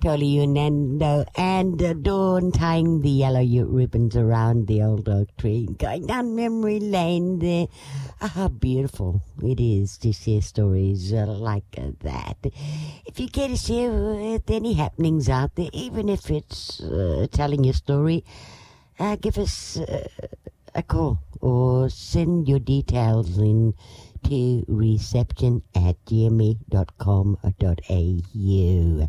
Tolly Unando and Dawn tying the yellow ribbons around the old oak tree, going down memory lane there. How beautiful it is to share stories like that. If you care to share any happenings out there, even if it's telling your story, give us a call or send your details in to reception@gme.com.au.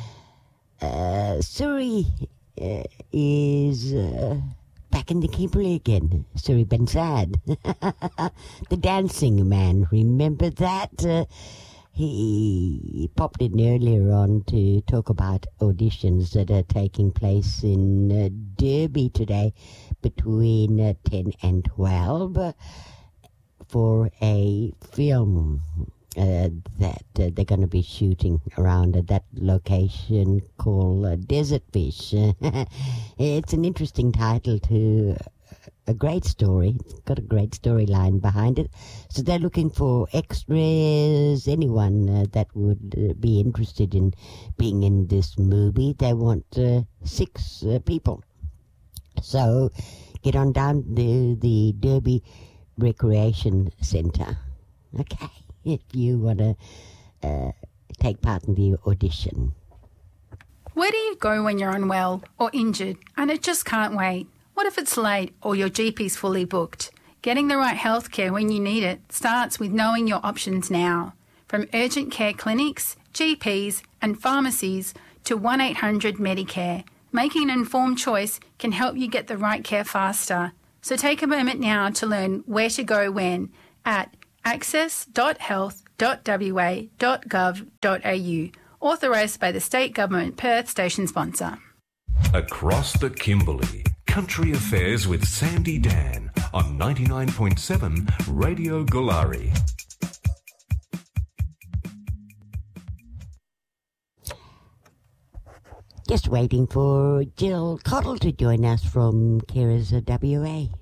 Suri is back in the Kimberley again. Suri Bensad, the dancing man. Remember that? He popped in earlier on to talk about auditions that are taking place in Derby today between 10 and 12 for a film that they're going to be shooting around that location called Desert Fish. It's an interesting title to a great story. It's got a great storyline behind it. So they're looking for extras, anyone that would be interested in being in this movie. They want 6 people. So get on down to the Derby Recreation Centre, okay, if you want to take part in the audition. Where do you go when you're unwell or injured and it just can't wait? What if it's late or your GP's fully booked? Getting the right healthcare when you need it starts with knowing your options now. From urgent care clinics, GPs and pharmacies to 1-800 Medicare, making an informed choice can help you get the right care faster. So take a moment now to learn where to go when at access.health.wa.gov.au, authorised by the State Government Perth Station Sponsor. Across the Kimberley, Country Affairs with Sandy Dan on 99.7 Radio Gulari. Just waiting for Jill Cottle to join us from Carers WA.